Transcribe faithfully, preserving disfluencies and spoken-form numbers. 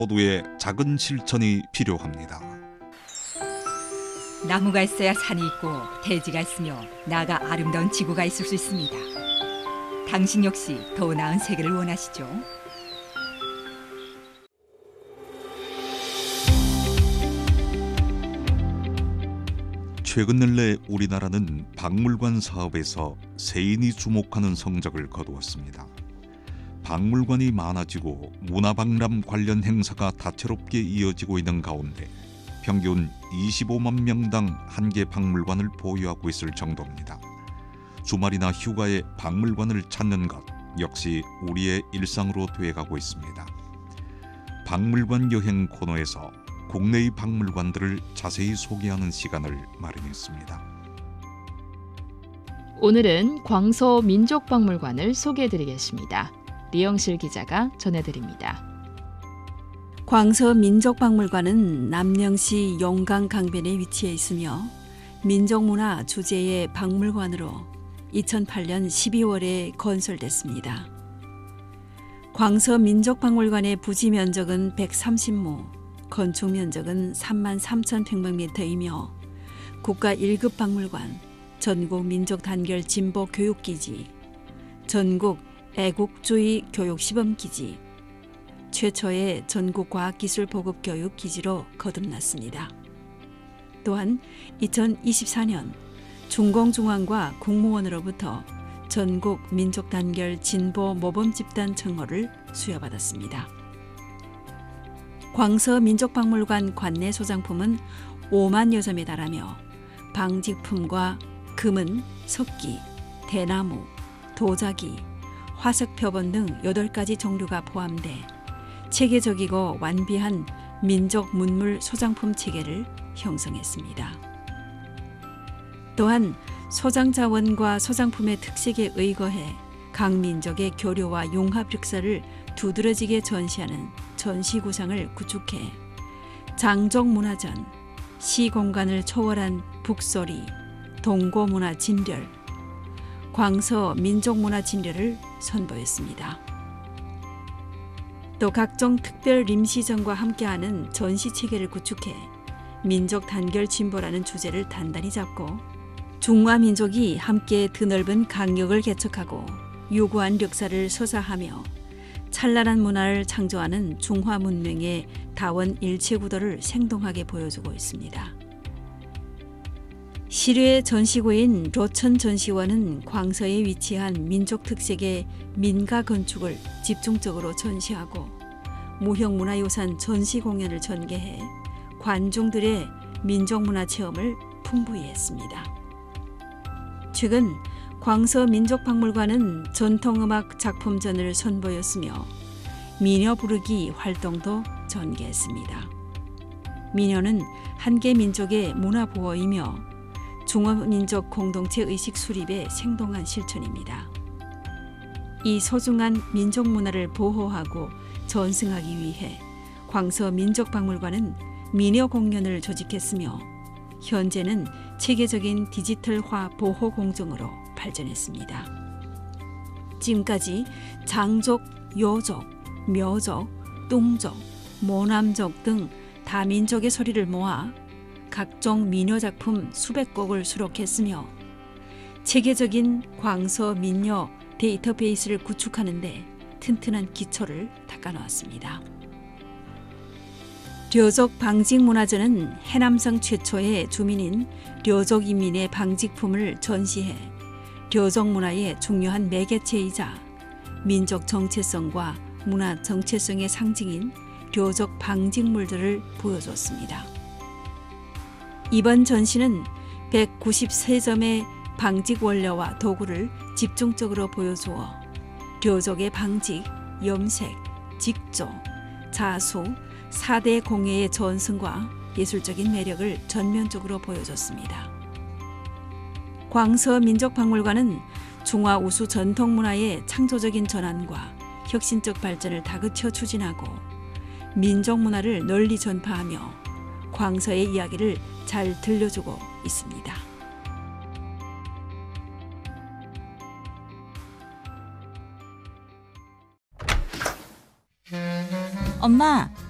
모두의 작은 실천이 필요합니다. 나무가 있어야 산이 있고 대지가 있으며 나아가 아름다운 지구가 있을 수 있습니다. 당신 역시 더 나은 세계를 원하시죠? 최근 근래 우리나라는 박물관 사업에서 세인이 주목하는 성적을 거두었습니다. 박물관이 많아지고 문화박람 관련 행사가 다채롭게 이어지고 있는 가운데 평균 이십오만 명당 한 개 박물관을 보유하고 있을 정도입니다. 주말이나 휴가에 박물관을 찾는 것 역시 우리의 일상으로 되어가고 있습니다. 박물관 여행 코너에서 국내의 박물관들을 자세히 소개하는 시간을 마련했습니다. 오늘은 광서 민족박물관을 소개해드리겠습니다. 리영실 기자가 전해드립니다. 광서 민족박물관은 남양시 용강 강변에 위치해 있으며 민족문화 주제의 박물관으로 이천팔 년 십이월에 건설됐습니다. 광서 민족박물관의 부지 면적은 백삼십 亩, 건축 면적은 삼만 삼천 평방미터이며 국가 일 급 박물관, 전국 민족 단결 진보 교육기지, 전국 애국주의 교육 시범기지, 최초의 전국 과학기술 보급 교육 기지로 거듭났습니다. 또한 이천이십사 년 중공중앙과 국무원으로부터 전국 민족 단결 진보 모범 집단称호를 수여받았습니다. 광서 민족박물관 관내 소장품은 오만여 점에 달하며 방직품과 금은, 석기, 대나무, 도자기, 화석표본 등 여덟 가지 종류가 포함돼 체계적이고 완비한 민족 문물 소장품 체계를 형성했습니다. 또한 소장 자원과 소장품의 특색에 의거해 각 민족의 교류와 융합 역사를 두드러지게 전시하는 전시구상을 구축해 장족문화전, 시공간을 초월한 북소리, 동고문화 진별, 광서 민족문화 진료를 선보였습니다. 또 각종 특별 임시전과 함께하는 전시체계를 구축해 민족 단결 진보라는 주제를 단단히 잡고 중화 민족이 함께 드넓은 강역을 개척하고 유구한 역사를 서사하며 찬란한 문화를 창조하는 중화 문명의 다원 일체 구도를 생동하게 보여주고 있습니다. 시류의 전시구인 로천 전시원은 광서에 위치한 민족 특색의 민가 건축을 집중적으로 전시하고 무형문화유산 전시 공연을 전개해 관중들의 민족문화 체험을 풍부히 했습니다. 최근 광서 민족박물관은 전통음악 작품전을 선보였으며 미녀 부르기 활동도 전개했습니다. 미녀는 한 개 민족의 문화 보호이며 중화민족 공동체 의식 수립의 생동한 실천입니다. 이 소중한 민족 문화를 보호하고 전승하기 위해 광서 민족박물관은 미녀 공연을 조직했으며 현재는 체계적인 디지털화 보호 공정으로 발전했습니다. 지금까지 장족, 요족, 묘족, 뚱족, 모남족 등 다민족의 소리를 모아 각종 민요 작품 수백 곡을 수록했으며 체계적인 광서 민요 데이터베이스를 구축하는 데 튼튼한 기초를 닦아놓았습니다. 려족 방직문화전은 해남성 최초의 주민인 려족 인민의 방직품을 전시해 려족 문화의 중요한 매개체이자 민족 정체성과 문화 정체성의 상징인 려족 방직물들을 보여줬습니다. 이번 전시는 백구십삼 점의 방직 원료와 도구를 집중적으로 보여주어 려족의 방직, 염색, 직조, 자수, 사대 공예의 전승과 예술적인 매력을 전면적으로 보여줬습니다. 광서 민족박물관은 중화 우수 전통문화의 창조적인 전환과 혁신적 발전을 다그쳐 추진하고 민족문화를 널리 전파하며 광서의 이야기를 잘 들려주고 있습니다. 엄마,